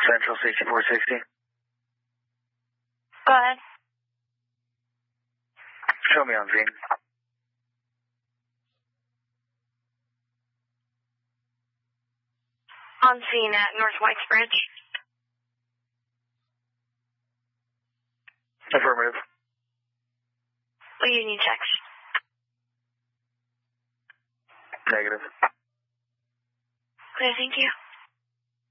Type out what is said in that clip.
Central 6460. Go ahead. Show me on scene. On scene at North Whites Branch. Affirmative. What do you need text? Negative. Okay, thank you.